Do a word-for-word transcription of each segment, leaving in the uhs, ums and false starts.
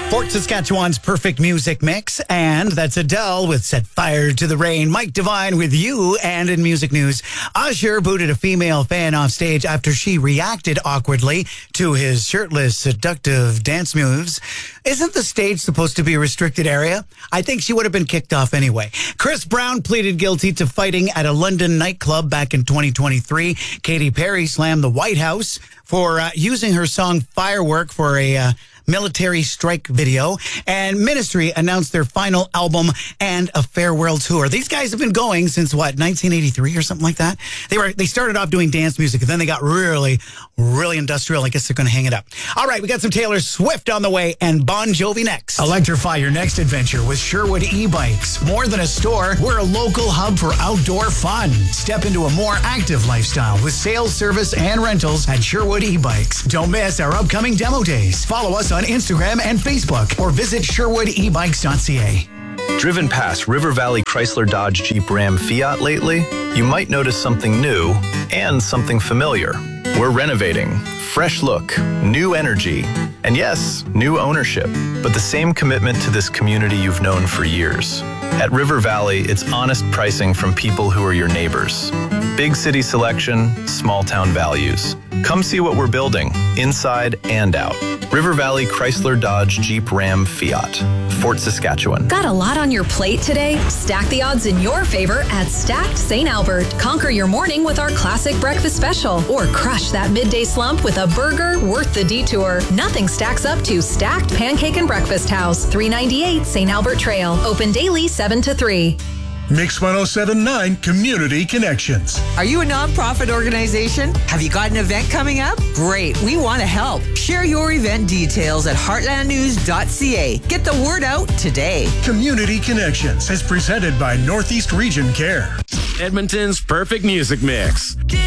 Fort Saskatchewan's perfect music mix, and that's Adele with Set Fire to the Rain. Mike Devine with You, and in music news, Usher booted a female fan off stage after she reacted awkwardly to his shirtless, seductive dance moves. Isn't the stage supposed to be a restricted area? I think she would have been kicked off anyway. Chris Brown pleaded guilty to fighting at a London nightclub back in twenty twenty-three. Katy Perry slammed the White House for uh, using her song Firework for a uh, military strike video, and Ministry announced their final album and a farewell tour. These guys have been going since what, nineteen eighty-three or something like that? They were they started off doing dance music, and then they got really, really industrial. I guess they're going to hang it up. All right, we got some Taylor Swift on the way and Bon Jovi next. Electrify your next adventure with Sherwood e-bikes. More than a store, we're a local hub for outdoor fun. Step into a more active lifestyle with sales, service, and rentals at Sherwood e-bikes. Don't miss our upcoming demo days. Follow us on Instagram and Facebook, or visit sherwood e bikes dot c a. Driven past River Valley Chrysler Dodge Jeep Ram Fiat lately? You might notice something new and something familiar. We're renovating. Fresh look, new energy, and yes, new ownership, but the same commitment to this community you've known for years. At River Valley, it's honest pricing from people who are your neighbors. Big city selection, small town values. Come see what we're building, inside and out. River Valley Chrysler Dodge Jeep Ram Fiat, Fort Saskatchewan. Got a lot on your plate today? Stack the odds in your favor at Stacked Saint Albert. Conquer your morning with our classic breakfast special, or crush that midday slump with a burger worth the detour. Nothing stacks up to Stacked Pancake and Breakfast House, three ninety-eight Saint Albert Trail. Open daily seven to three. Mix one oh seven point nine Community Connections. Are you a nonprofit organization? Have you got an event coming up? Great, we want to help. Share your event details at heartland news dot c a. Get the word out today. Community Connections is presented by Northeast Region Care. Edmonton's perfect music mix. Music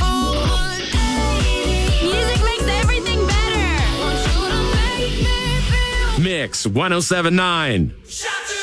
makes everything better. Mix one oh seven point nine.